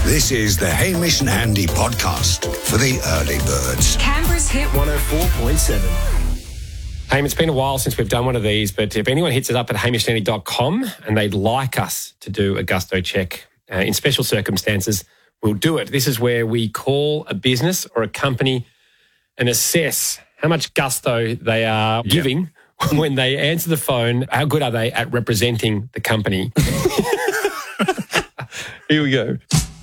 This is the Hamish and Andy podcast for the early birds. Canberra's Hit 104.7. Hey, it's been a while since we've done one of these, but if anyone hits it up at hamishandandy.com and they'd like us to do a gusto check in special circumstances, we'll do it. This is where we call a business or a company and assess how much gusto they are giving when they answer the phone. How good are they at representing the company? Here we go.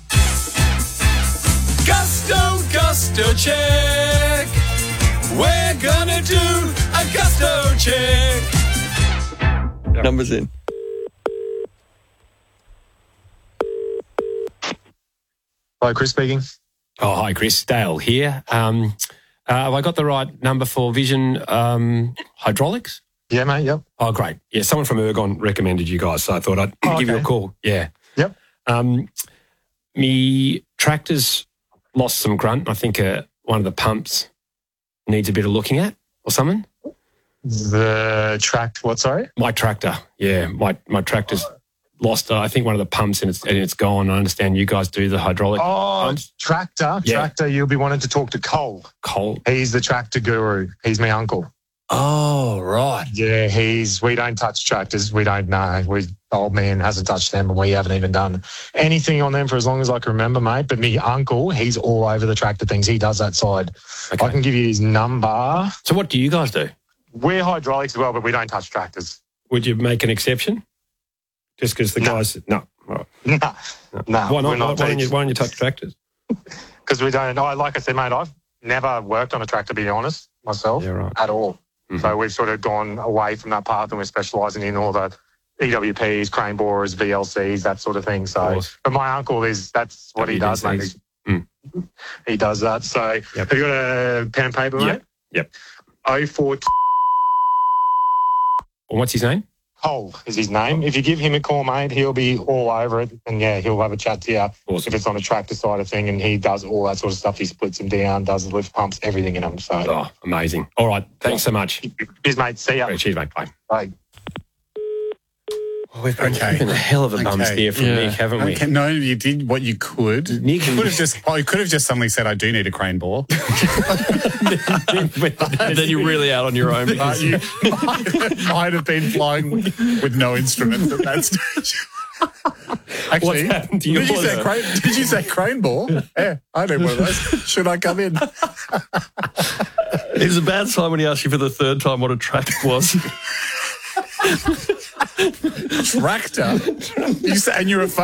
Gusto check. We're gonna do a gusto check. Numbers in. Hello, Chris speaking. Oh, hi, Chris. Dale here. Have I got the right number for Vision Hydraulics? Yeah, mate, yep. Oh, great. Yeah, someone from Ergon recommended you guys, so I thought I'd give you a call. Yeah. Yep. Me tractor's lost some grunt. I think one of the pumps needs a bit of looking at or something. The tract, what, sorry? My tractor, yeah. My tractor's lost, I think, one of the pumps and it's gone. I understand you guys do the hydraulic pumps. Tractor. Yeah. Tractor, you'll be wanting to talk to Cole. Cole. He's the tractor guru. He's my uncle. Oh, right. Yeah, we don't touch tractors. We don't know. The old man hasn't touched them and we haven't even done anything on them for as long as I can remember, mate. But me uncle, he's all over the tractor things. He does that side. Okay. I can give you his number. So what do you guys do? We're hydraulics as well, but we don't touch tractors. Would you make an exception? Just because the guys... No. Right. No. Why not? We're not Why don't you touch tractors? Because we don't... Like I said, mate, I've never worked on a tractor, to be honest, myself, at all. Mm-hmm. So we've sort of gone away from that path and we're specialising in all the EWPs, crane borers, VLCs, that sort of thing. So, but my uncle that's what he does, mate. He does that. So have you got a pen and paper, mate? Yep. 04... What's his name? Cole is his name. If you give him a call, mate, he'll be all over it. And, yeah, he'll have a chat to you if it's on a tractor side of thing. And he does all that sort of stuff. He splits them down, does the lift pumps, everything in them. So, oh, amazing. All right. Thanks so much. Cheers, mate. See ya. Cheers, mate. Bye. Bye. Oh, we've been a hell of a bum steer from Nick, haven't we? Okay. No, you did what you could. Nick could have just suddenly said, I do need a crane bore. Then you're really out on your own. But you might have been flying with no instruments at that stage. Actually, What's happened to you? Did you say crane bore? Yeah, I know one of those. Should I come in? It was a bad sign when he asked you for the third time what a tractor was. Tractor? And you're a